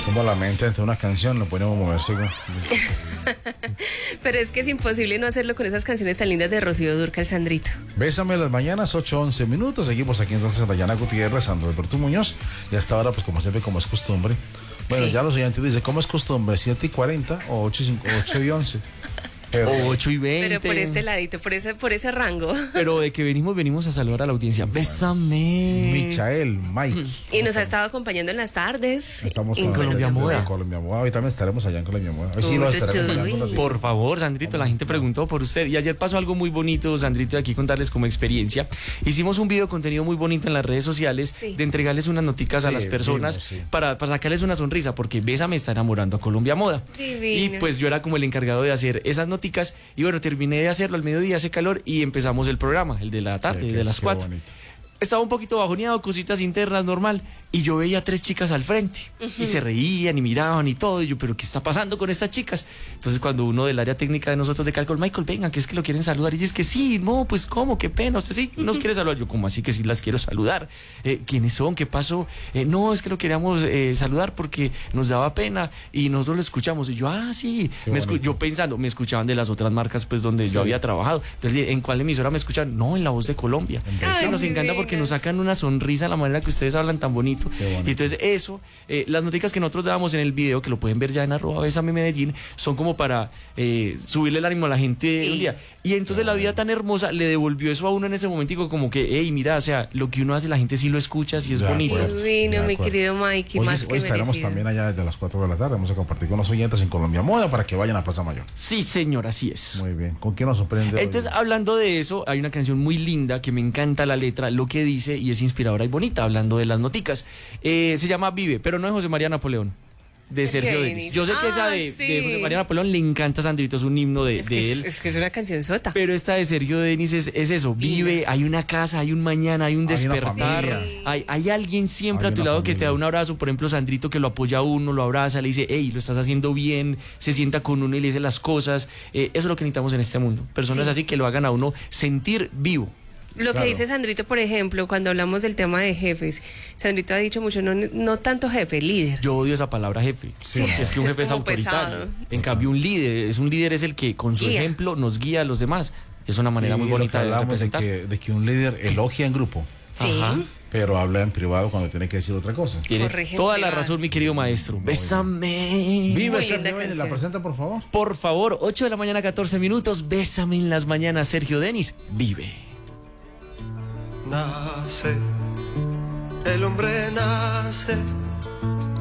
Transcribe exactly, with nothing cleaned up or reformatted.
Como la mente ante una canción, lo ponemos a moverse. Pero es que es imposible no hacerlo con esas canciones tan lindas de Rocío Dúrcal, Sandrito. Bésame las mañanas, ocho once minutos. Seguimos aquí entonces en Dayana Gutiérrez, Sandro Alberto Muñoz. Y hasta ahora, pues como siempre, como es costumbre. Bueno, sí. Ya los oyentes dicen, ¿cómo es costumbre? ¿siete y cuarenta o ocho y once? Pero, ocho y veinte. Pero por este ladito, por ese, por ese rango. Pero de que venimos, venimos a saludar a la audiencia. Bésame. Michael, Mike. Y nos ha estado acompañando en las tardes. Estamos en con Colombia Moda. Colombia Moda. Hoy también estaremos allá en Colombia Moda. Hoy sí lo estaremos. Por favor, Sandrito, la gente preguntó por usted. Y ayer pasó algo muy bonito, Sandrito, de aquí contarles como experiencia. Hicimos un video contenido muy bonito en las redes sociales, sí, de entregarles unas noticas sí, a las personas vimos, sí, para, para sacarles una sonrisa, porque Bésame está enamorando a Colombia Moda. Divinos. Y pues yo era como el encargado de hacer esas noticas. Y bueno, terminé de hacerlo al mediodía, hace calor, y empezamos el programa, el de la tarde, sí, de las cuatro. Estaba un poquito bajoneado, cositas internas, normal, y yo veía tres chicas al frente, uh-huh, y se reían y miraban y todo, y yo, pero ¿qué está pasando con estas chicas? Entonces cuando uno del área técnica de nosotros de Caracol, Michael, venga, que es que lo quieren saludar, y dice que sí, no, pues ¿cómo? Qué pena, usted sí nos quiere saludar. Yo, ¿cómo así que sí las quiero saludar? Eh, ¿Quiénes son? ¿Qué pasó? Eh, no, es que lo queríamos eh, saludar porque nos daba pena, y nosotros lo escuchamos, y yo, ah, sí, me escu- yo pensando, me escuchaban de las otras marcas, pues, donde sí, yo había trabajado. Entonces, ¿en cuál emisora me escuchan? No, en La Voz de Colombia. Ay, es que nos encanta porque nos sacan una sonrisa, la manera que ustedes hablan tan bonito. Y entonces eso, eh, las noticias que nosotros dábamos en el video, que lo pueden ver ya en arroba Bésame Medellín, son como para eh, subirle el ánimo a la gente, sí, un día. Y entonces la vida tan hermosa le devolvió eso a uno en ese momentico, como que, hey, mira, o sea, lo que uno hace, la gente sí lo escucha, sí es de bonito. Acuerdo, Divino, mi querido Mikey, hoy, más hoy que estaremos merecido. También allá desde las cuatro de la tarde, vamos a compartir con los oyentes en Colombia Moda para que vayan a Plaza Mayor. Sí, señor, así es. Muy bien, ¿con quién nos sorprende? Entonces, hoy? Hablando de eso, hay una canción muy linda que me encanta la letra, lo que dice, y es inspiradora y bonita, hablando de las noticas. Eh, se llama Vive, pero no es José María Napoleón, de Sergio Denis. Yo sé que ah, esa de, sí, de José María Napoleón le encanta a Sandrito, es un himno de, es de que él. Es, es que es una canción sota. Pero esta de Sergio Denis es, es eso, vive, hay una casa, hay un mañana, hay un hay despertar, hay, hay alguien siempre hay a tu lado familia. Que te da un abrazo, por ejemplo, Sandrito, que lo apoya a uno, lo abraza, le dice, hey, lo estás haciendo bien, se sienta con uno y le dice las cosas. Eh, eso es lo que necesitamos en este mundo, personas sí, así que lo hagan a uno sentir vivo. Lo claro. que dice Sandrito, por ejemplo, cuando hablamos del tema de jefes, Sandrito ha dicho mucho, no, no tanto jefe, líder. Yo odio esa palabra jefe. Sí. Es que un jefe es, es autoritario. Pesado. En cambio, un líder, es un líder es el que con su guía. ejemplo nos guía a los demás. Es una manera y muy bonita de representar. De que, de que un líder elogia en grupo. Sí. Ajá. Pero habla en privado cuando tiene que decir otra cosa. Tiene toda la razón, mi querido maestro. Bésame. Vive, Sergio, la presenta, por favor. Por favor, ocho de la mañana, catorce minutos. Bésame en las mañanas, Sergio Denis. Vive. Nace, el hombre nace